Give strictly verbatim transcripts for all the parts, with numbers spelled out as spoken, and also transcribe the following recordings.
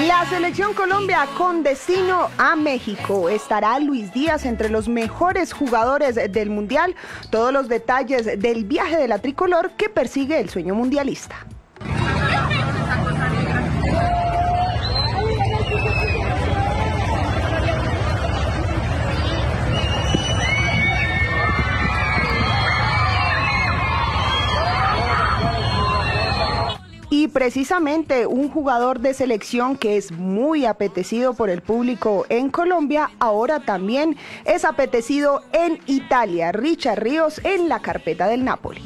La selección Colombia con destino a México. ¿Estará Luis Díaz entre los mejores jugadores del Mundial? Todos los detalles del viaje de la tricolor que persigue el sueño mundialista. Y precisamente un jugador de selección que es muy apetecido por el público en Colombia, ahora también es apetecido en Italia. Richard Ríos en la carpeta del Napoli.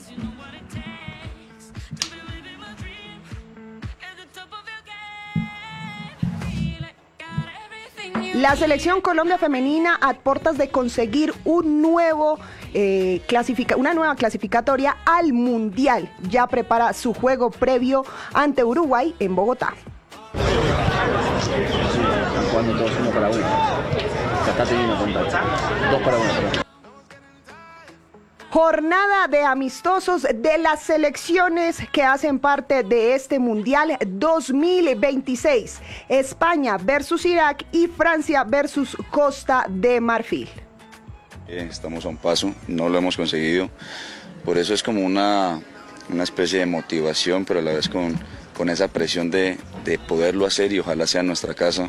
La selección Colombia femenina a puertas de conseguir un nuevo eh, clasifica, una nueva clasificatoria al Mundial. Ya prepara su juego previo ante Uruguay en Bogotá. Están jugando todos uno para uno. Ya está teniendo contacto. Dos para uno. Perdón. Jornada de amistosos de las selecciones que hacen parte de este Mundial dos mil veintiséis. España versus Irak y Francia versus Costa de Marfil. Estamos a un paso, no lo hemos conseguido. Por eso es como una, una especie de motivación, pero a la vez con, con esa presión de, de poderlo hacer y ojalá sea en nuestra casa.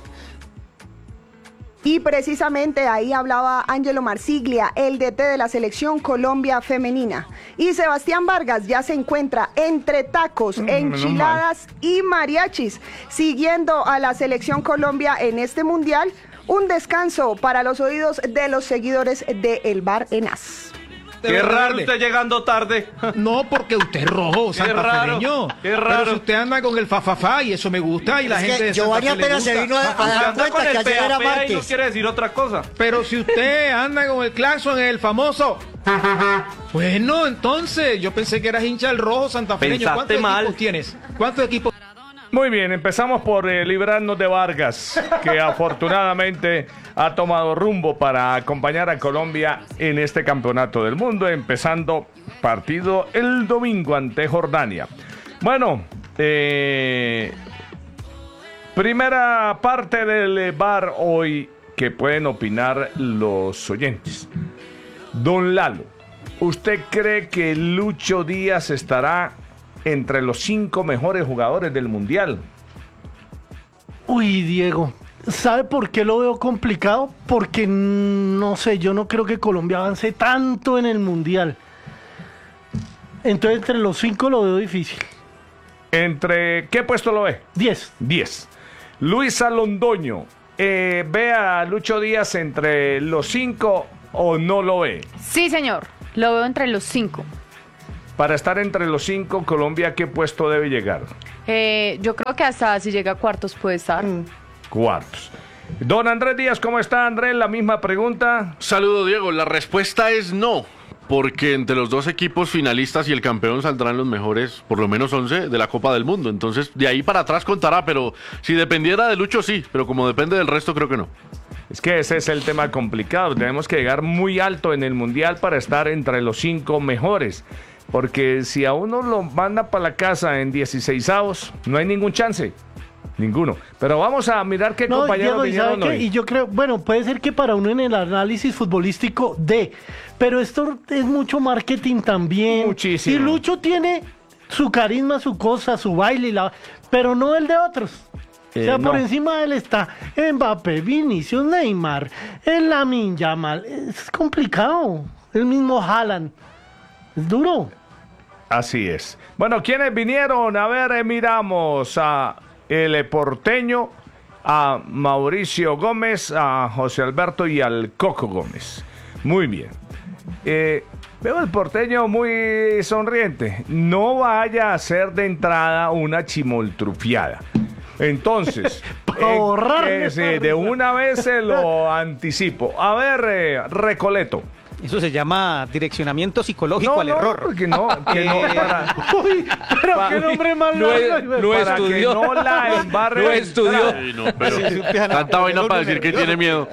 Y precisamente ahí hablaba Ángelo Marsiglia, el D T de la selección Colombia femenina. Y Sebastián Vargas ya se encuentra entre tacos, mm, enchiladas y mariachis, siguiendo a la selección Colombia en este mundial. Un descanso para los oídos de los seguidores de El Bar Enaz. Qué raro usted llegando tarde. No, porque usted es rojo, santafereño. Qué raro. Pero si usted anda con el fa-fa-fa y eso me gusta y la es gente de Giovanni Santa Fe apenas se vino a, a dar cuenta que ayer era martes. Y no quiere decir otra cosa. Pero si usted anda con el claxon, el famoso... Bueno, entonces, yo pensé que eras hincha del rojo santafereño. ¿Cuántos mal. equipos tienes? ¿Cuántos equipos? Muy bien, empezamos por eh, librarnos de Vargas, que afortunadamente ha tomado rumbo para acompañar a Colombia en este campeonato del mundo, empezando partido el domingo ante Jordania. Bueno, eh, primera parte del bar hoy que pueden opinar los oyentes. Don Lalo, ¿usted cree que Lucho Díaz estará entre los cinco mejores jugadores del Mundial? Uy, Diego, ¿sabe por qué lo veo complicado? Porque, no sé, yo no creo que Colombia avance tanto en el Mundial. Entonces, entre los cinco lo veo difícil. ¿Entre qué puesto lo ve? Diez. Diez. Luisa Londoño, eh, ¿ve a Lucho Díaz entre los cinco o no lo ve? Sí, señor, lo veo entre los cinco. Para estar entre los cinco, Colombia, ¿a qué puesto debe llegar? Eh, yo creo que hasta si llega a cuartos puede estar. Mm. Cuartos. Don Andrés Díaz, ¿cómo está, Andrés? La misma pregunta. Saludo, Diego. La respuesta es no, porque entre los dos equipos finalistas y el campeón saldrán los mejores, por lo menos once, de la Copa del Mundo. Entonces, de ahí para atrás contará, pero si dependiera de Lucho, sí. Pero como depende del resto, creo que no. Es que ese es el tema complicado. Tenemos que llegar muy alto en el Mundial para estar entre los cinco mejores. Porque si a uno lo manda para la casa en dieciseisavos, no hay ningún chance. Ninguno. Pero vamos a mirar qué no, compañeros Diego, vinieron ¿y, hoy. y yo creo, bueno, puede ser que para uno en el análisis futbolístico de, pero esto es mucho marketing también. Muchísimo. Y Lucho tiene su carisma, su cosa, su baile, y la, pero no el de otros. Eh, o sea, no. Por encima de él está Mbappé, Vinicius, Neymar, el Lamine Yamal. Es complicado. El mismo Haaland. Es duro. Así es. Bueno, ¿quiénes vinieron? A ver, eh, miramos a el porteño, a Mauricio Gómez, a José Alberto y al Coco Gómez. Muy bien. Eh, veo al porteño muy sonriente. No vaya a ser de entrada una chimoltrufiada. Entonces, eh, eh, de una vez se lo anticipo. A ver, eh, Recoleto. Eso se llama direccionamiento psicológico no, al no, error. Que no, que no, para, Uy, pero para, qué nombre más lo, largo. lo para estudió. Que no la embarre. Lo estudió. Sí, no, pero tanta vaina para decir que tiene miedo.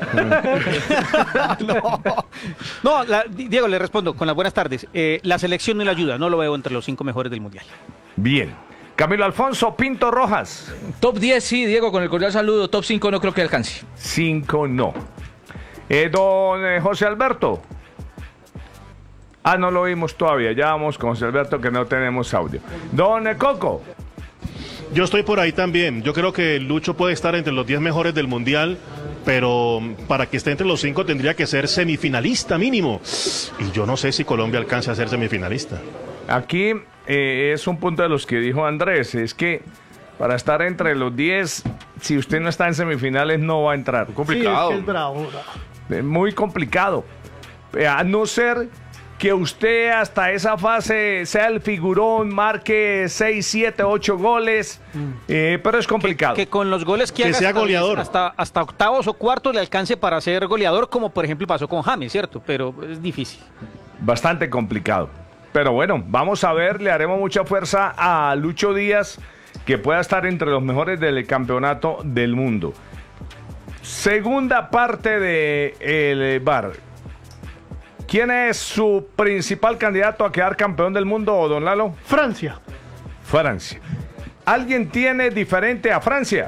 no, no la, Diego, le respondo con las buenas tardes. Eh, la selección no le ayuda, no lo veo entre los cinco mejores del Mundial. Bien. Camilo Alfonso Pinto Rojas. Top diez, sí, Diego, con el cordial saludo. Top cinco no creo que alcance. cinco no. Eh, don eh, José Alberto. Ah, no lo oímos todavía. Ya vamos con José Alberto, que no tenemos audio. Don eh, Coco. Yo estoy por ahí también. Yo creo que Lucho puede estar entre los diez mejores del Mundial, pero para que esté entre los cinco tendría que ser semifinalista mínimo. Y yo no sé si Colombia alcanza a ser semifinalista. Aquí eh, es un punto de los que dijo Andrés. Es que para estar entre los diez, si usted no está en semifinales, no va a entrar. Complicado. Sí, es que es bravo. Es muy complicado. Eh, A no ser que usted hasta esa fase sea el figurón, marque seis, siete, ocho goles, eh, pero es complicado. Que, que con los goles que, Que haga sea hasta, goleador. hasta, hasta octavos o cuartos le alcance para ser goleador, como por ejemplo pasó con James, ¿cierto? Pero es difícil. Bastante complicado. Pero bueno, vamos a ver, le haremos mucha fuerza a Lucho Díaz, que pueda estar entre los mejores del campeonato del mundo. Segunda parte de el bar. ¿Quién es su principal candidato a quedar campeón del mundo, don Lalo? Francia. Francia. ¿Alguien tiene diferente a Francia?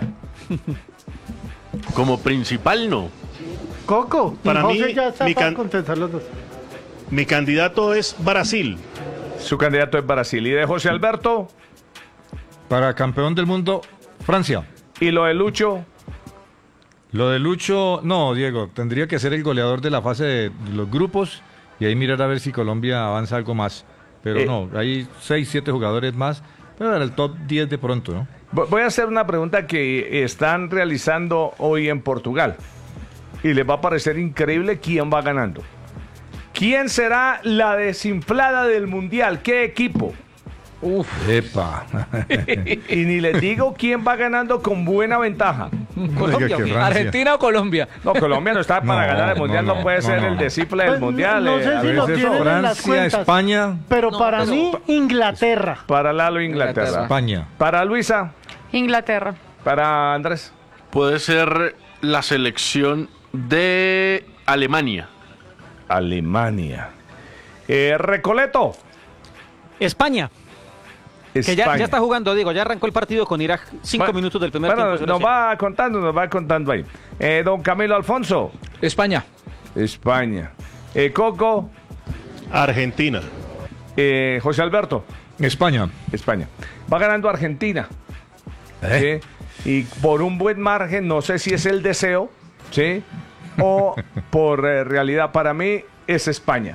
Como principal, no. Coco. Para y José mí, ya está mi para can- contestar los dos. Mi candidato es Brasil. Su candidato es Brasil. ¿Y de José Alberto? Para campeón del mundo, Francia. ¿Y lo de Lucho? Lo de Lucho, no, Diego, tendría que ser el goleador de la fase de los grupos y ahí mirar a ver si Colombia avanza algo más. Pero Eh. no, hay seis, siete jugadores más, pero en el top diez de pronto, ¿no? Vo- Voy a hacer una pregunta que están realizando hoy en Portugal. Y les va a parecer increíble quién va ganando. ¿Quién será la desinflada del Mundial? ¿Qué equipo? Uf. Epa. Y ni les digo quién va ganando con buena ventaja. Colombia, que Francia. Argentina o Colombia. No, Colombia no está para No, ganar el Mundial, no, no, puede no, ser no, el no. descifle del Pues, Mundial. no eh, sé a si ver, lo veces tienen en las Francia, cuentas. España. Pero No, para pero- mí, Inglaterra. Para Lalo, Inglaterra. Inglaterra. España. Para Luisa, Inglaterra. para Andrés. Puede ser la selección de Alemania. Alemania. Eh, Recoleto. España. Que ya, España. ya está jugando, digo, ya arrancó el partido con Irak, cinco Bueno, minutos del primer bueno, tiempo. cero nos cero. va contando, nos va contando ahí. Eh, don Camilo Alfonso. España. España. Eh, Coco. Argentina. Eh, José Alberto. España. España. Va ganando Argentina. ¿Sí? Y por un buen margen, no sé si es el deseo, ¿sí? O por eh, realidad. Para mí es España.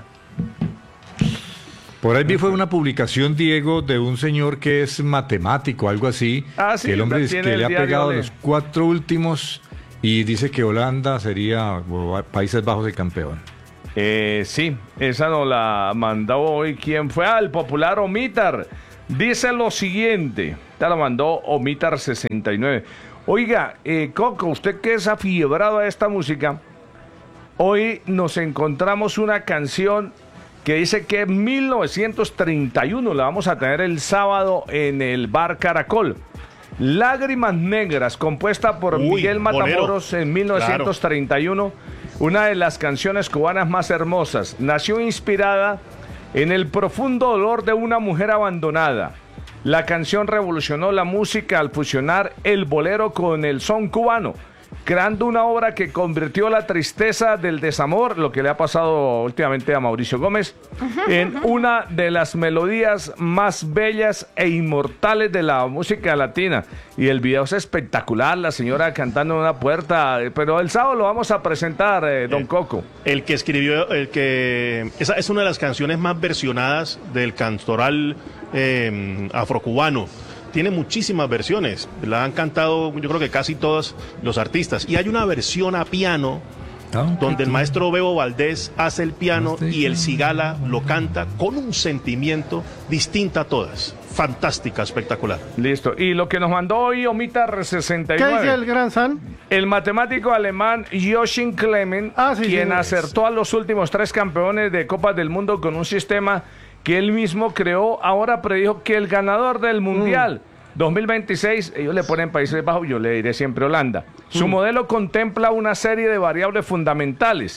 Por ahí vi fue una publicación, Diego, de un señor que es matemático, algo así. Ah, sí, que el hombre la dice tiene que el le ha diario pegado de- los cuatro últimos y dice que Holanda sería, o Países Bajos, el campeón. Eh, sí, esa nos la mandó hoy. ¿Quién fue? Ah, el popular Omitar. Dice lo siguiente. Te la mandó Omitar sesenta y nueve. Oiga, eh, Coco, usted que es afiebrado a esta música, hoy nos encontramos una canción que dice que en mil novecientos treinta y uno la vamos a tener el sábado en el Bar Caracol. Lágrimas Negras, compuesta por Uy, Miguel bolero. Matamoros en mil novecientos treinta y uno, una de las canciones cubanas más hermosas. Nació inspirada en el profundo dolor de una mujer abandonada. La canción revolucionó la música al fusionar el bolero con el son cubano, creando una obra que convirtió la tristeza del desamor, lo que le ha pasado últimamente a Mauricio Gómez, en una de las melodías más bellas e inmortales de la música latina. Y el video es espectacular, la señora cantando en una puerta, pero el sábado lo vamos a presentar, eh, don Eh, Coco. El que escribió, el que esa es una de las canciones más versionadas del cantoral eh, afrocubano. Tiene muchísimas versiones, la han cantado yo creo que casi todos los artistas. Y hay una versión a piano donde el maestro Bebo Valdés hace el piano y el Cigala lo canta con un sentimiento distinta a todas. Fantástica, espectacular. Listo. Y lo que nos mandó hoy Omitar sesenta y ¿Qué nueve. dice el Gran San? El matemático alemán Joachim Clement, Ah, sí, quien sí, acertó a los últimos tres campeones de Copas del Mundo con un sistema que él mismo creó, ahora predijo que el ganador del Mundial Mm. dos mil veintiséis, ellos le ponen Países Bajos, yo le diré siempre Holanda. Su Mm. modelo contempla una serie de variables fundamentales.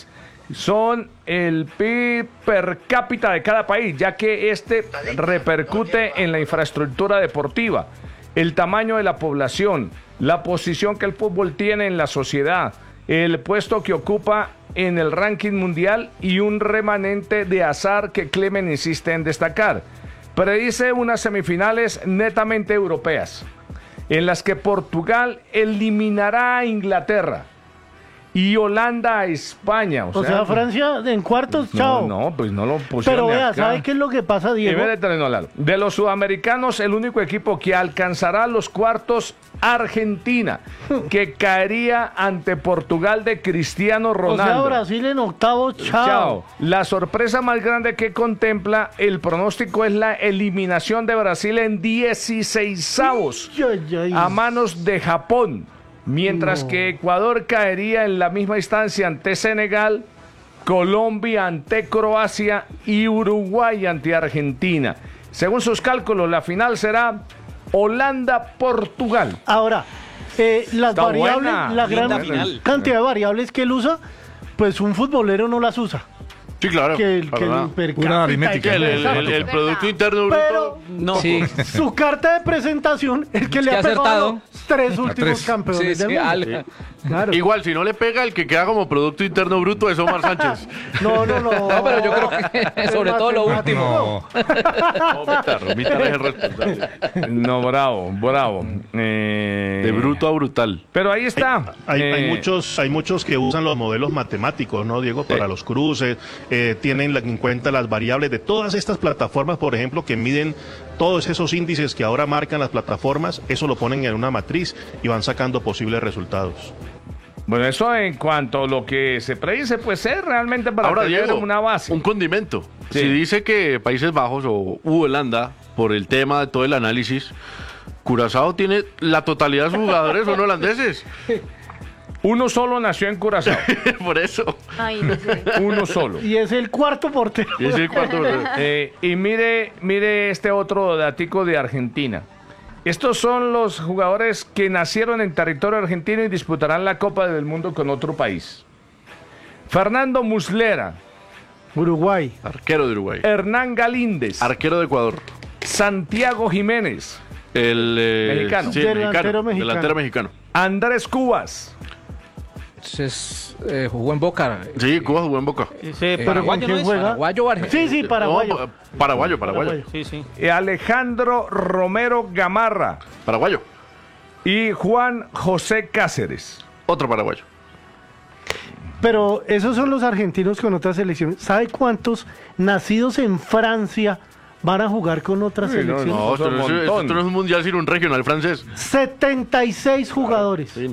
son el P I B per cápita de cada país, ya que este repercute en la infraestructura deportiva, el tamaño de la población, la posición que el fútbol tiene en la sociedad, el puesto que ocupa en el ranking mundial y un remanente de azar que Clemen insiste en destacar. Predice unas semifinales netamente europeas, en las que Portugal eliminará a Inglaterra y Holanda a España. O, o sea, sea, Francia en cuartos, no, chao. No, pues no lo pusieron. Pero vea, acá. ¿sabe qué es lo que pasa, Diego? De los sudamericanos, el único equipo que alcanzará los cuartos, Argentina, que caería ante Portugal de Cristiano Ronaldo. O sea, Brasil en octavos, chao. chao. La sorpresa más grande que contempla el pronóstico es la eliminación de Brasil en dieciseisavos a manos de Japón. Mientras no. que Ecuador caería en la misma instancia ante Senegal, Colombia ante Croacia y Uruguay ante Argentina. Según sus cálculos, la final será Holanda-Portugal. Ahora, eh, las Está variables, buena. la gran Linda final. cantidad de variables que él usa, pues un futbolero no las usa. Sí, claro. Que el, que el, per cápita, aritmética. El, el, el, el Producto Interno Bruto. Pero no. Sí. Su carta de presentación, el que le ha pegado a los tres últimos tres. campeones sí, del sí, mundo. al... Claro. Igual, si no le pega, el que queda como Producto Interno Bruto es Omar Sánchez. No, no, no. No, pero yo creo que sobre todo lo último. No, no Mitar es el responsable. No, bravo, bravo. Eh... De bruto a brutal. Pero ahí está. Hay, eh... hay, muchos, hay muchos que usan los modelos matemáticos, ¿no, Diego? Para sí. los cruces. Eh, tienen en cuenta las variables de todas estas plataformas, por ejemplo, que miden todos esos índices que ahora marcan las plataformas. Eso lo ponen en una matriz y van sacando posibles resultados. Bueno, eso en cuanto a lo que se predice, pues es realmente para ahora, tener Diego, una base. Un condimento. Sí. Si dice que Países Bajos o Holanda, por el tema de todo el análisis, Curazao tiene la totalidad de sus jugadores son holandeses. Uno solo nació en Curazao. Por eso. Ay, no sé. Uno solo. Y es el cuarto portero. Y es el cuarto portero. Eh, y mire, mire este otro datico de Argentina. Estos son los jugadores que nacieron en territorio argentino y disputarán la Copa del Mundo con otro país. Fernando Muslera. Uruguay. Arquero de Uruguay. Hernán Galíndez. Arquero de Ecuador. Santiago Jiménez. El eh, mexicano. Sí, delantero mexicano. Delantero mexicano. Andrés Cubas. Es, eh, jugó en Boca. Sí, Cuba jugó en Boca. Sí, eh, paraguayo, ¿no es? ¿Paraguayo o argentino? Sí, sí, paraguayo. No, paraguayo, paraguayo. Sí, sí. Alejandro Romero Gamarra. Paraguayo. Y Juan José Cáceres. Otro paraguayo. Pero esos son los argentinos con otras selecciones. ¿Sabe cuántos nacidos en Francia van a jugar con otras sí, selecciones? No, no, esto, no es, esto no es un mundial sino un regional francés. setenta y seis jugadores. Sí, no.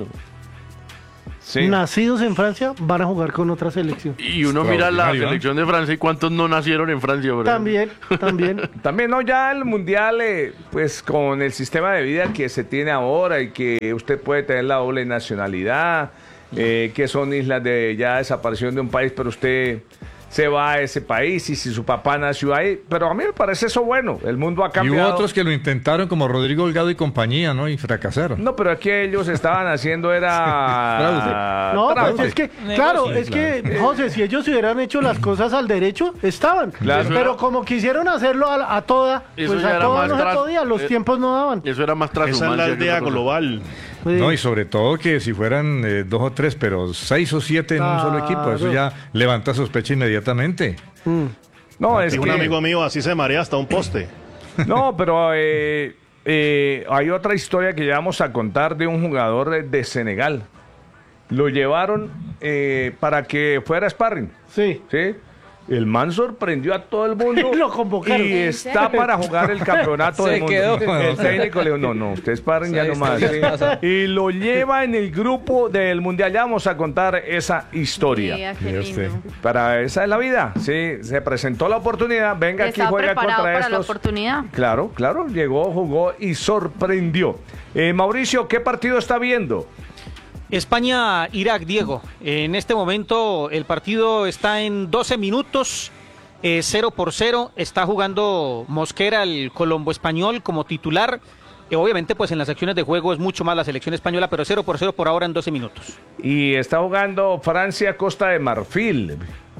Sí. Nacidos en Francia van a jugar con otra selección. Y uno mira la selección de Francia y cuántos no nacieron en Francia. Bro. También, también. También, no, ya el mundial, eh, pues con el sistema de vida que se tiene ahora y que usted puede tener la doble nacionalidad, eh, que son islas de ya desaparición de un país, pero usted se va a ese país y si su papá nació ahí, pero a mí me parece eso bueno, el mundo ha cambiado. Y hubo otros que lo intentaron como Rodrigo Holgado y compañía, ¿no? Y fracasaron. No, pero aquí ellos estaban haciendo era... no, pues es que, claro, sí, es claro. que, José, si ellos hubieran hecho las cosas al derecho, estaban. Claro. Pero como quisieron hacerlo a, a toda, eso pues a toda no se podía, los eh, tiempos no daban. Eso era más transhumancia. Esa es la aldea global. Sí. No, y sobre todo que si fueran eh, dos o tres, pero seis o siete en claro. un solo equipo, eso ya levanta sospecha inmediatamente. Mm. No, es y un que... amigo mío así se marea hasta un poste. No, pero eh, eh, hay otra historia que ya vamos a contar de un jugador de, de Senegal. Lo llevaron eh, para que fuera sparring. Sí. ¿Sí? El man sorprendió a todo el mundo. Lo convocaron. Y está para jugar el campeonato Se del mundo. quedó. El técnico le dijo, no, no, usted sparring ya Sí, nomás. sí, ¿sí? sí. Y lo lleva en el grupo del mundial. Ya vamos a contar esa historia. Sí, qué lindo. Para esa es la vida. Sí, se presentó la oportunidad. Venga aquí, juega contra para estos. La oportunidad? Claro, claro. Llegó, jugó y sorprendió. Eh, Mauricio, ¿qué partido está viendo? España-Irak, Diego. En este momento el partido está en doce minutos. Eh, cero por cero, está jugando Mosquera, el colombo español, como titular. Eh, obviamente, pues en las acciones de juego es mucho más la selección española, pero cero por cero por ahora en doce minutos. Y está jugando Francia-Costa de Marfil.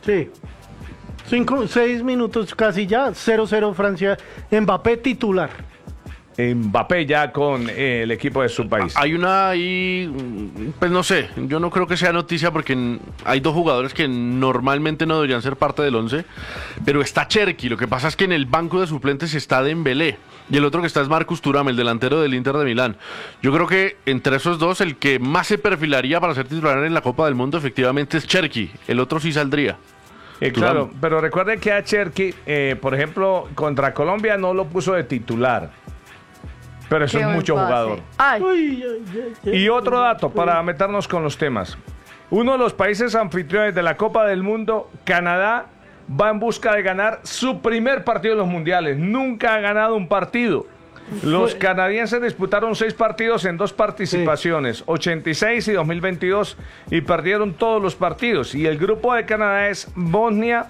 Sí. Cinco, seis minutos casi ya, cero cero Francia, Mbappé titular. Mbappé ya con eh, el equipo de su país. Hay una ahí, pues no sé, yo no creo que sea noticia porque hay dos jugadores que normalmente no deberían ser parte del once, pero está Cherki. Lo que pasa es que en el banco de suplentes está Dembélé y el otro que está es Marcus Thuram, el delantero del Inter de Milán. Yo creo que entre esos dos el que más se perfilaría para ser titular en la Copa del Mundo efectivamente es Cherki, el otro sí saldría. Eh, claro, pero recuerden que a Cherki, eh, por ejemplo, contra Colombia no lo puso de titular. Pero eso Qué es mucho buen pase. jugador. Ay. Uy, ay, ay, ay, Y otro ay, dato ay. para meternos con los temas. Uno de los países anfitriones de la Copa del Mundo, Canadá, va en busca de ganar su primer partido en los mundiales. Nunca ha ganado un partido. Los canadienses disputaron seis partidos en dos participaciones, ochenta y seis y dos mil veintidós, y perdieron todos los partidos. Y el grupo de Canadá es Bosnia.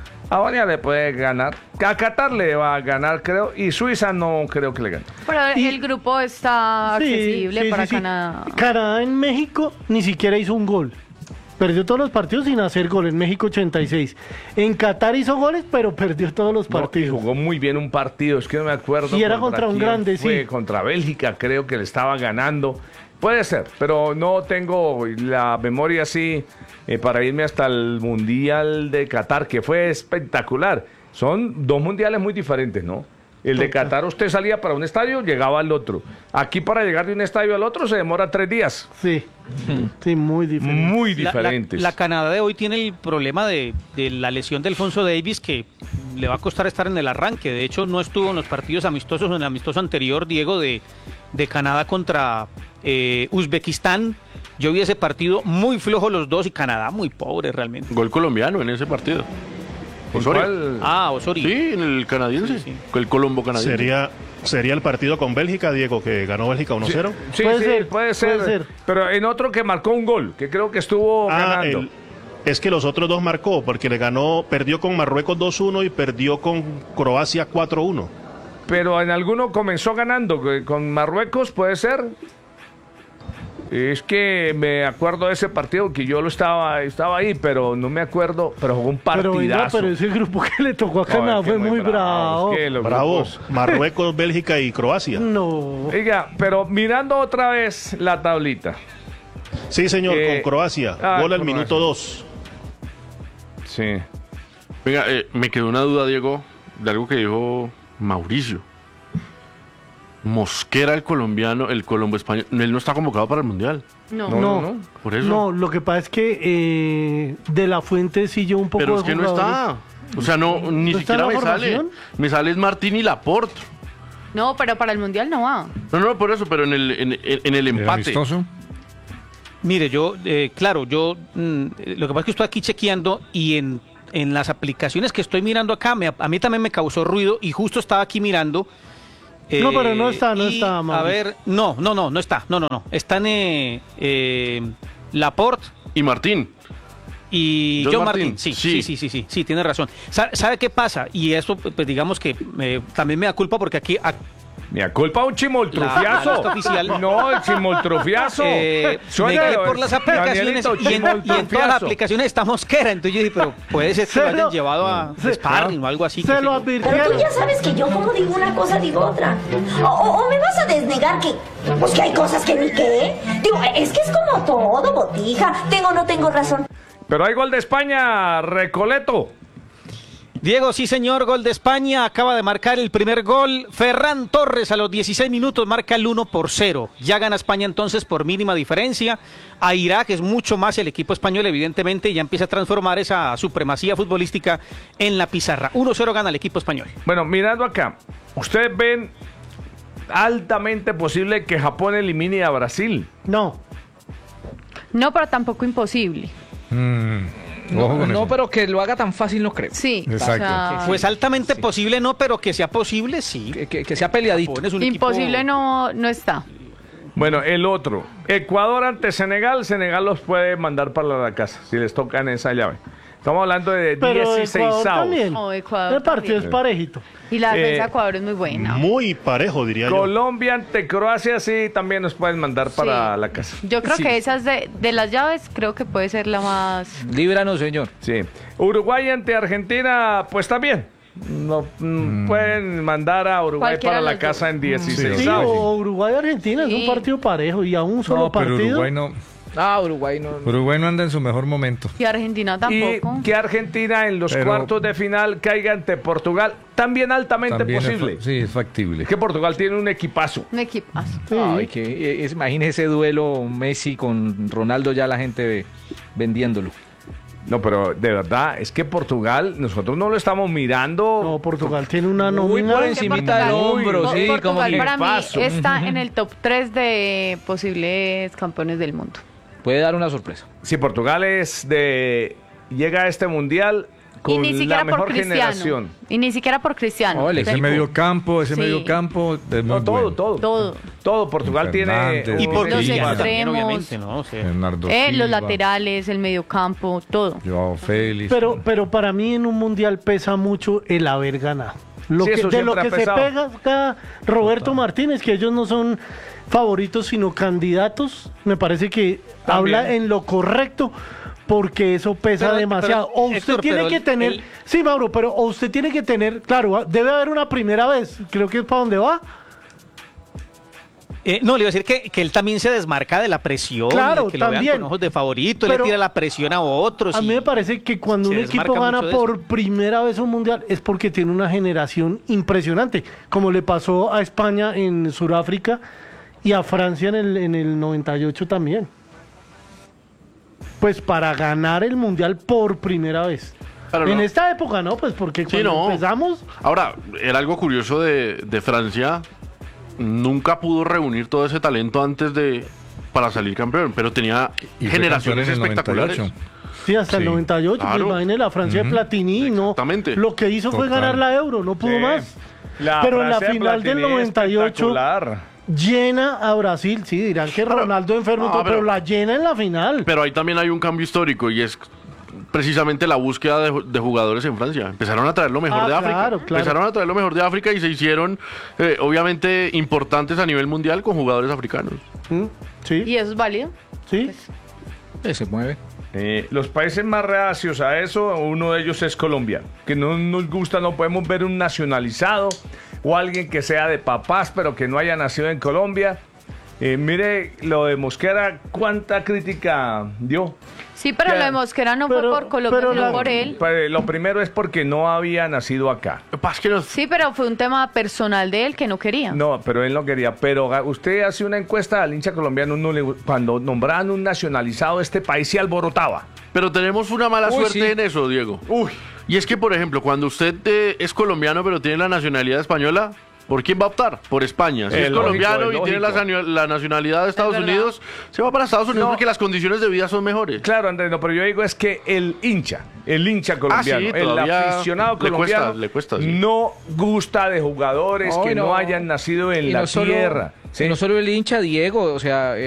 A Bosnia le puede ganar. A Qatar le va a ganar, creo. Y Suiza no creo que le gane. Pero el grupo está Sí, accesible sí, para sí, sí. Canadá. Canadá en México ni siquiera hizo un gol. Perdió todos los partidos sin hacer gol. En México ochenta y seis. En Qatar hizo goles, pero perdió todos los No, y partidos. jugó muy bien un partido, es que no me acuerdo. Y era contra un quién grande, fue, sí. Contra Bélgica, creo que le estaba ganando. Puede ser, pero no tengo la memoria así eh, para irme hasta el Mundial de Qatar, que fue espectacular. Son dos mundiales muy diferentes, ¿no? El de Qatar usted salía para un estadio, llegaba al otro. Aquí para llegar de un estadio al otro se demora tres días. Sí, sí, muy diferente. Muy La- la- diferentes. La, Canadá de hoy tiene el problema de, de la lesión de Alfonso Davies, que le va a costar estar en el arranque. De hecho, no estuvo en los partidos amistosos, en el amistoso anterior, Diego, de, de Canadá contra eh, Uzbekistán. Yo vi ese partido muy flojo los dos y Canadá muy pobre realmente. Gol colombiano en ese partido. Osorio. ¿Cuál? Ah, Osorio. Sí, en el canadiense. El Colombo canadiense. Sería, sería el partido con Bélgica, Diego, que ganó Bélgica uno cero. Sí, Puede sí, ser, puede ser, puede ser. Pero en otro que marcó un gol, que creo que estuvo Ah, ganando. el- es que los otros dos marcó, porque le ganó, perdió con Marruecos dos uno y perdió con Croacia cuatro uno. Pero en alguno comenzó ganando, que con Marruecos, puede ser. Es que me acuerdo de ese partido que yo lo estaba, estaba ahí, pero no me acuerdo, pero jugó un Pero, venga, partidazo. pero ese grupo que le tocó a No, Canadá es que fue muy bravo. es que los Bravo. grupos- Marruecos, Bélgica y Croacia. No. Oiga, pero mirando otra vez la tablita. Sí, señor, Eh, con Croacia. ah, Gol al Croacia. minuto dos. Sí. Venga, eh, me quedó una duda, Diego, de algo que dijo Mauricio. Mosquera, el colombiano, el colombo español, él no está convocado para el Mundial. No. No, No, no, no. Por eso. No, lo que pasa es que eh, De La Fuente siguió un poco Pero de es que no jugadores. está. O sea, no, ni ¿No está en siquiera la me sale. formación? Me sale es Martín y Laporte. No, pero para el Mundial no va. No, no, por eso, pero en el, en, en- en el ¿El empate. amistoso? Mire, yo, eh, claro, yo, mm, lo que pasa es que estoy aquí chequeando y en, en las aplicaciones que estoy mirando acá, me- a mí también me causó ruido y justo estaba aquí mirando. No, pero no está, no y, está, A Mauricio. ver, no, no, no, no está, no, no, no. Están eh, eh, Laporte Y Martín. y John John Martín, Martín. Sí, sí. sí, sí, sí, sí, sí, tiene razón. Sa- ¿Sabe qué pasa? Y eso, pues digamos que eh, también me da culpa porque aquí... a- Me culpa un chimoltrufiazo. La lista oficial. No, el chimoltrufiazo. Eh, me Suena- quedé por las aplicaciones Danielito, y en, y en todas las chimoltrufiazo. aplicaciones está Mosquera. Entonces yo dije, pero puede ser que Se lo hayan lo- llevado a se- sparring o algo así. Se qué sé lo yo. advirtieron. Pero tú ya sabes que yo como digo una cosa digo otra. O, o- o me vas a desnegar que, pues que hay cosas que ni qué. Digo, es que es como todo, botija. Tengo o no tengo razón. Pero hay gol de España, Recoleto. Diego, sí señor, gol de España, acaba de marcar el primer gol. Ferran Torres a los dieciséis minutos marca el uno por cero. Ya gana España entonces por mínima diferencia. A Irak es mucho más el equipo español, evidentemente, y ya empieza a transformar esa supremacía futbolística en la pizarra. uno cero gana el equipo español. Bueno, mirando acá, ustedes ven altamente posible que Japón elimine a Brasil. No. No, pero tampoco imposible. No, no, pero que lo haga tan fácil no creo. Sí. Exacto. o sea, Pues altamente posible no, pero que sea posible sí. Que, que- que sea peleadito. Japón es un imposible equipo- no, no está. Bueno, el otro, Ecuador ante Senegal, Senegal los puede mandar para la casa si les tocan esa llave. Estamos hablando de Pero dieciséis Ecuador avos. también. Oh, Ecuador El partido también. es parejito. Y la defensa Eh, de Ecuador es muy buena. Muy parejo, diría yo. Colombia ante Croacia, sí, también nos pueden mandar para la casa. Yo creo Sí. que esas de, de las llaves, creo que puede ser la más... Líbranos, señor. Sí. Uruguay ante Argentina, pues también. No, mm, Pueden mandar a Uruguay Cualquiera para de la los casa dos. en dieciséis Sí, avos. o Uruguay-Argentina es Sí. un partido parejo y a un solo No, pero partido. Uruguay no, Ah, Uruguay no. Uruguay no anda en su mejor momento. Y Argentina tampoco. Y que Argentina en los Pero- cuartos de final caiga ante Portugal, también altamente También es posible. fa- sí, es factible. Es que Portugal tiene un equipazo. Un equipazo. Ay, que, es, imagine ese duelo Messi con Ronaldo, ya la gente ve- vendiéndolo. No, pero de verdad, es que Portugal, nosotros no lo estamos mirando. No, Portugal tiene una Muy nómina. por encimita del Portugal- hombro, Po- sí, como Portugal que para mí paso. está en el top tres de posibles campeones del mundo. puede dar una sorpresa. Si Portugal es de llega a este mundial Y con ni la siquiera mejor por Cristiano. generación. Y ni siquiera por Cristiano. Oh, el Ese equipo. medio campo, ese Sí. medio campo es muy No, todo, bueno. todo, Todo. todo. Portugal tiene Fernández, Y por Los Cristiano también, extremos. obviamente, ¿no? O sea, Bernardo Eh, los Silva, laterales, el mediocampo, todo. Joao Félix. Pero, pero para mí en un mundial pesa mucho el haber ganado. Lo Sí, que, eso de lo siempre que ha se pesado. pega acá Roberto Martínez, que ellos no son favoritos sino candidatos, me parece que También. habla en lo correcto porque eso pesa Pero- demasiado. pero, o usted Héctor, tiene pero que el- tener, el- sí Mauro, pero o usted tiene que tener, claro, debe haber una primera vez, creo que es para donde va. Eh, no, le iba a decir que, que él también se desmarca de la presión, Claro, de que lo vean también. con ojos de favorito, él Pero le tira la presión a otros. A y- mí me parece que cuando se un desmarca equipo gana mucho de eso. por primera vez un mundial es porque tiene una generación impresionante, como le pasó a España en Sudáfrica y a Francia en el, en el noventa y ocho también. Pues para ganar el mundial por primera vez. Pero en no. esta época no, pues porque Sí, cuando no. empezamos, Ahora, era algo curioso de, de Francia. Nunca pudo reunir todo ese talento antes de para salir campeón, pero tenía Y fue generaciones campeón en el espectaculares. noventa y ocho. sí, hasta el Sí, noventa y ocho, pues claro. imagínate la Francia de Ujú. Platini, no, Exactamente. lo que hizo fue Total. ganar la Euro, no pudo Sí. más. La Pero en la Francia de final del Platini noventa y ocho espectacular. llena a Brasil, sí, dirán que Ronaldo enfermo, y no, todo, pero, pero- la llena en la final. Pero ahí también hay un cambio histórico y es precisamente la búsqueda de, ju- de jugadores en Francia. Empezaron a traer lo mejor Ah, de África. claro, claro. Empezaron a traer lo mejor de África y se hicieron, eh, obviamente, importantes a nivel mundial con jugadores africanos. ¿Mm? Sí, ¿Y eso es válido? sí. Eh, se mueve. Eh, los países más reacios a eso, uno de ellos es Colombia, que no nos gusta, no podemos ver un nacionalizado o alguien que sea de papás pero que no haya nacido en Colombia. Eh, mire lo de Mosquera, cuánta crítica dio. Sí, pero Ya. lo de Mosquera no Pero- fue por Colombia, pero sino la- por él. Pues, lo primero es porque no había nacido acá. Lo que pasa es que nos- Sí, pero fue un tema personal de él que no quería. No, pero él no quería. Pero ga- usted hace una encuesta al hincha colombiano, uno le- cuando nombraban un nacionalizado, este país se alborotaba. Pero tenemos una mala Uy, suerte sí. en eso, Diego. Uy, Y es que, por ejemplo, cuando usted eh, es colombiano pero tiene la nacionalidad española, ¿por quién va a optar? Por España. Si Es es lógico, colombiano es y tiene la, lógico. sanio- la nacionalidad de Estados verdad. Unidos, se va para Estados Unidos No. porque las condiciones de vida son mejores. claro, Andrés, no, pero yo digo es que el hincha, el hincha colombiano, sí, el todavía aficionado le cuesta, colombiano, le cuesta, sí. no gusta de jugadores No, que y no, no- hayan nacido en Y la no solo- tierra. ¿sí? No solo el hincha, Diego, o sea,